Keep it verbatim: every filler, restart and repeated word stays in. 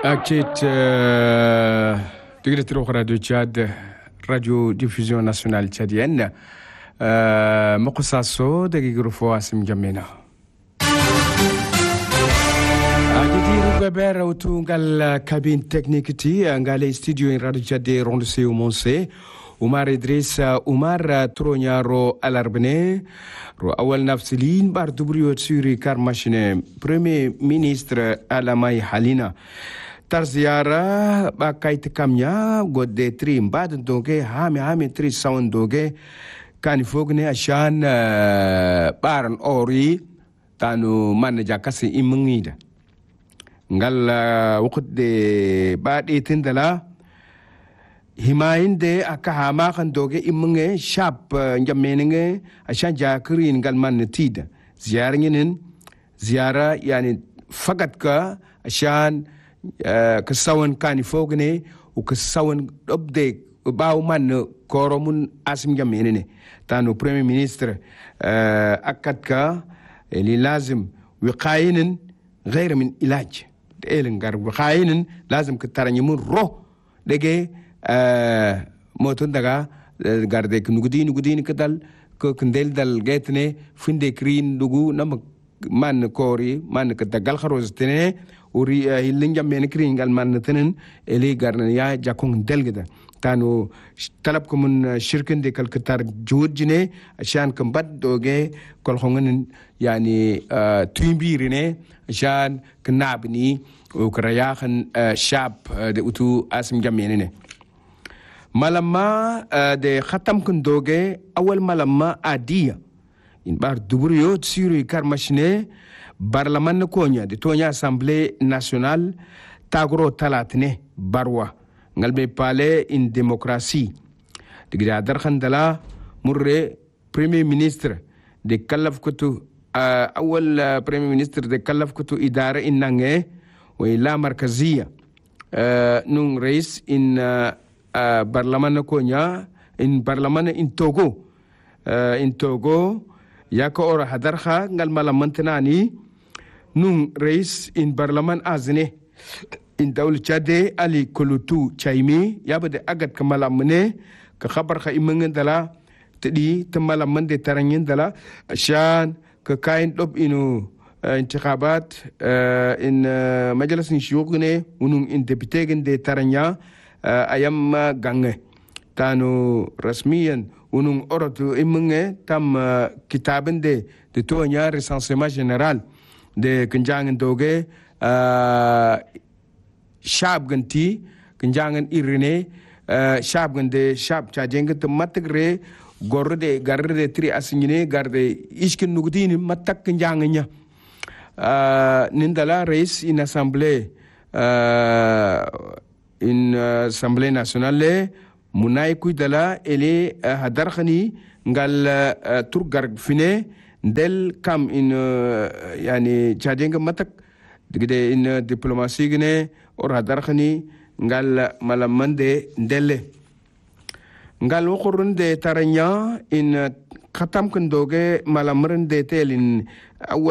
أكيد تقدر تروح راديو تشاد راديو ديفوزيون ناسيونال تشاديان مقصاصو دقيق رفواسم جمينا أكيد ربما وتو قال كابين تكنيكتي قال استديو راديو تشاد روندسي ومونسي عمر إدريس عمر ترونيارو الأربنة رو أول نفسلين بار دبريو تسوري كارماشنة بريمي مينيستر ألاماي حالينا ترزيارة باكايت كاميا قد تريم بعد دوغي هامي هامي تري ساون دوغي كان فوقني عشان بارن أوري تانو من جاكسي إمنيدا نقال وقت دي بعد إتندلا himayin de aka hama kan doge imunge shap njamenenge ashan jakrin galman tida ziyara nginin ziyara yani fagat ka ashan ka sawan kani fogne u ka sawan update baw man koromun asim njamenene tanu premier ministre akad ka li lazim wiqayinin غير من علاج الين gar wiqayinin lazim ka tarani mun ro dege moton daga garde nugudi nugudi kadal ko kendel dal getne finde krin dugu nam man kori man ka dagal kharoz tene uri hilinjam men krin gal man tenen eli garna ya jakong delgeda tanu talab ko mun shirkin de kalkatar jurjine ashan kam bad doge kol khongen yani tuimbirine ashan knabni o krayahan shab de utu asim jamenene malama de khatam kun doge awal malama adia in bar duburiyo tsiri karmashne barlaman konya de tonya assemblée nationale tagro talatne barwa ngalbe pale in démocratie digra dar khandala murre premier ministre de kalaf kutu awal premier ministre de kalaf kutu idara inange wa ila markaziya nung rais in Uh, barlaman konya in barlaman in Togo uh, in Togo yako ora hadarha ngal malaman tenani nung rais in barlaman azne in dawl chade ali kolutu chaimi yabade agat kamalamne ka khabar kha imangen dala tedi tamalaman de taranyen dala shan ka kain dob inu uh, intikabat uh, in uh, majalis shiyugne unung in depute de taranya Uh, ayam uh, gange tanu rasmiyan unung oratu imunge tam uh, kitaben de de tonya recensement général de kenjangan doge uh, shab ganti kenjangan irine uh, shab gande shab chajeng te matgre gorde garde tri asigne garde iskin nugdini matak kenjanganya uh, nindala rais in assemblée uh, in assemblée nationale munay kuidala ele hadarkhani ngal turgar fine del kam in yani chadenga matak digde in diplomatie gene or hadarkhani ngal malamande ndelle ngal wokurunde taranya in khatam kundoge malamrende telin